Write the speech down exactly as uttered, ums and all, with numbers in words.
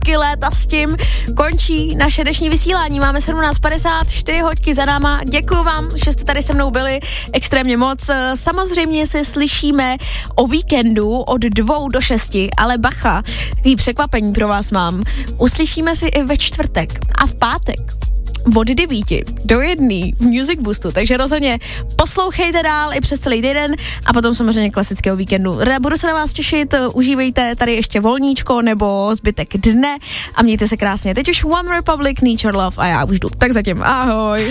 stovky let a s tím končí naše dnešní vysílání. Máme sedmnáct padesát, čtyři hoďky za náma. Děkuju vám, že jste tady se mnou byli extrémně moc. Samozřejmě se slyšíme o víkendu od dvou do šesti, ale bacha, takový překvapení pro vás mám. Uslyšíme si i ve čtvrtek a v pátek od devíti do jedné v Music Boostu, takže rozhodně poslouchejte dál i přes celý týden a potom samozřejmě klasického víkendu. Budu se na vás těšit, užívejte tady ještě volníčko nebo zbytek dne a mějte se krásně. Teď už One Republic, Nature Love a já už jdu. Tak zatím, ahoj.